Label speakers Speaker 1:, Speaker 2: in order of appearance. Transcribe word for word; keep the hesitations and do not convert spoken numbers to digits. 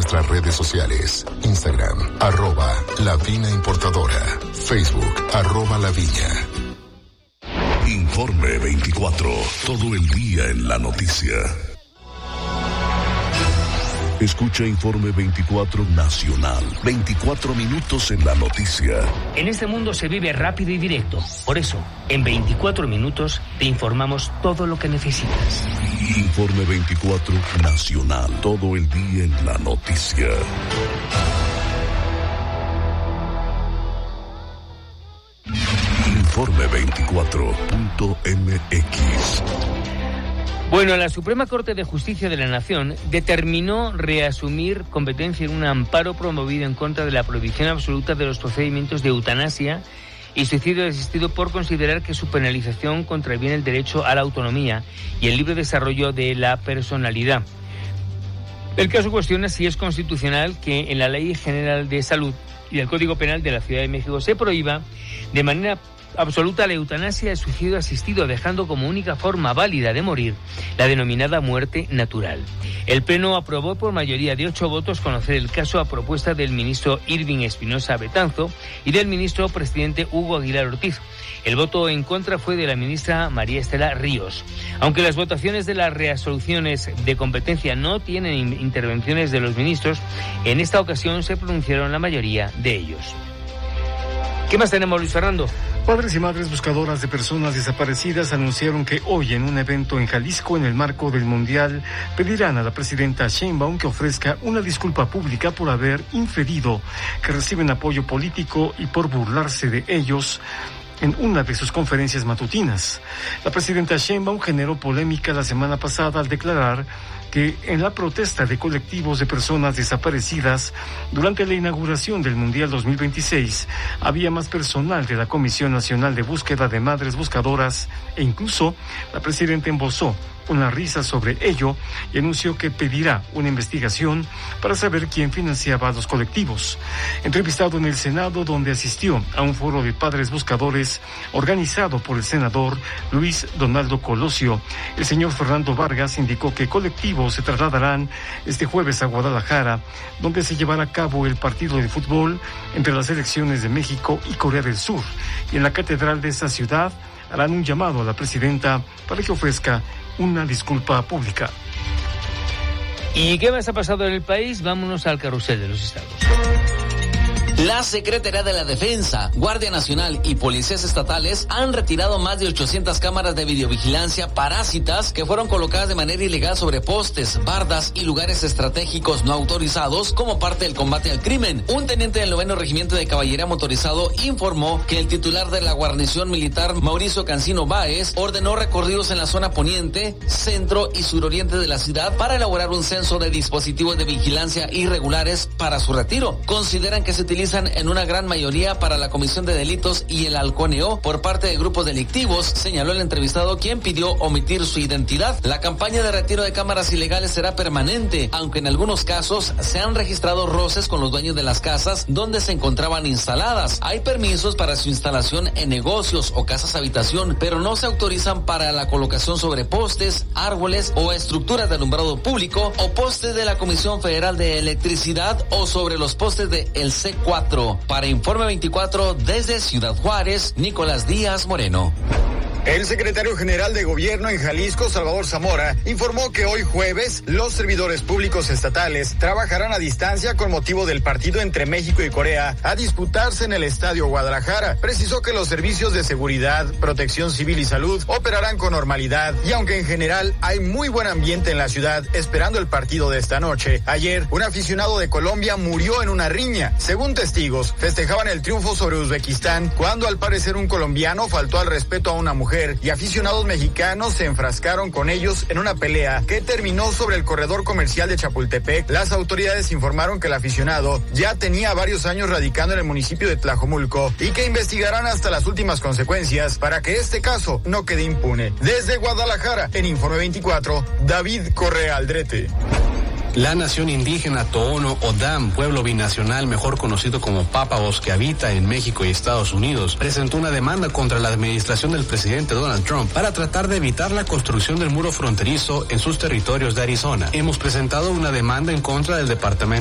Speaker 1: nuestras redes sociales. Instagram, arroba La Viña Importadora. Facebook, arroba La Viña.
Speaker 2: Informe veinticuatro. Todo el día en la noticia. Escucha Informe veinticuatro Nacional. veinticuatro minutos en la noticia.
Speaker 3: En este mundo se vive rápido y directo. Por eso, en veinticuatro minutos te informamos todo lo que necesitas.
Speaker 2: Informe veinticuatro Nacional. Todo el día en la noticia. Informe veinticuatro punto m x.
Speaker 3: Bueno, la Suprema Corte de Justicia de la Nación determinó reasumir competencia en un amparo promovido en contra de la prohibición absoluta de los procedimientos de eutanasia y suicidio asistido por considerar que su penalización contraviene el derecho a la autonomía y el libre desarrollo de la personalidad. El caso cuestiona si es constitucional que en la Ley General de Salud y el Código Penal de la Ciudad de México se prohíba de manera absoluta la eutanasia y el suicidio asistido, dejando como única forma válida de morir la denominada muerte natural. El Pleno aprobó por mayoría de ocho votos conocer el caso a propuesta del ministro Irving Espinosa Betanzo y del ministro presidente Hugo Aguilar Ortiz. El voto en contra fue de la ministra María Estela Ríos. Aunque las votaciones de las resoluciones de competencia no tienen intervenciones de los ministros, en esta ocasión se pronunciaron la mayoría de ellos. ¿Qué más tenemos, Luis Fernando?
Speaker 4: Padres y madres buscadoras de personas desaparecidas anunciaron que hoy en un evento en Jalisco en el marco del Mundial pedirán a la presidenta Sheinbaum que ofrezca una disculpa pública por haber inferido que reciben apoyo político y por burlarse de ellos en una de sus conferencias matutinas. La presidenta Sheinbaum generó polémica la semana pasada al declarar que en la protesta de colectivos de personas desaparecidas durante la inauguración del Mundial dos mil veintiséis había más personal de la Comisión Nacional de Búsqueda de Madres Buscadoras e incluso la presidenta embozó una risa sobre ello y anunció que pedirá una investigación para saber quién financiaba a los colectivos. Entrevistado en el Senado, donde asistió a un foro de padres buscadores organizado por el senador Luis Donaldo Colosio, el señor Fernando Vargas indicó que colectivos se trasladarán este jueves a Guadalajara, donde se llevará a cabo el partido de fútbol entre las selecciones de México y Corea del Sur, y en la catedral de esa ciudad harán un llamado a la presidenta para que ofrezca una disculpa pública.
Speaker 3: ¿Y qué más ha pasado en el país? Vámonos al carrusel de los estados.
Speaker 5: La Secretaría de la Defensa, Guardia Nacional y policías estatales han retirado más de ochocientas cámaras de videovigilancia parásitas que fueron colocadas de manera ilegal sobre postes, bardas y lugares estratégicos no autorizados como parte del combate al crimen. Un teniente del noveno Regimiento de Caballería Motorizado informó que el titular de la guarnición militar, Mauricio Cancino Báez, ordenó recorridos en la zona poniente, centro y suroriente de la ciudad para elaborar un censo de dispositivos de vigilancia irregulares para su retiro. Consideran que se utilizan en una gran mayoría para la comisión de delitos y el halconeo por parte de grupos delictivos, señaló el entrevistado, quien pidió omitir su identidad. La campaña de retiro de cámaras ilegales será permanente, aunque en algunos casos se han registrado roces con los dueños de las casas donde se encontraban instaladas. Hay permisos para su instalación en negocios o casas habitación, pero no se autorizan para la colocación sobre postes, árboles o estructuras de alumbrado público o postes de la Comisión Federal de Electricidad o sobre los postes de el C cuatro. Para Informe veinticuatro, desde Ciudad Juárez, Nicolás Díaz Moreno.
Speaker 6: El secretario general de Gobierno en Jalisco, Salvador Zamora, informó que hoy jueves los servidores públicos estatales trabajarán a distancia con motivo del partido entre México y Corea a disputarse en el Estadio Guadalajara. Precisó que los servicios de seguridad, protección civil y salud operarán con normalidad y aunque en general hay muy buen ambiente en la ciudad esperando el partido de esta noche, ayer un aficionado de Colombia murió en una riña. Según testigos, festejaban el triunfo sobre Uzbekistán cuando al parecer un colombiano faltó al respeto a una mujer y aficionados mexicanos se enfrascaron con ellos en una pelea que terminó sobre el corredor comercial de Chapultepec. Las autoridades informaron que el aficionado ya tenía varios años radicando en el municipio de Tlajomulco y que investigarán hasta las últimas consecuencias para que este caso no quede impune. Desde Guadalajara, en Informe veinticuatro, David Correa Aldrete.
Speaker 7: La nación indígena Tohono O'odham, pueblo binacional mejor conocido como Pápagos, que habita en México y Estados Unidos, presentó una demanda contra la administración del presidente Donald Trump para tratar de evitar la construcción del muro fronterizo en sus territorios de Arizona. Hemos presentado una demanda en contra del Departamento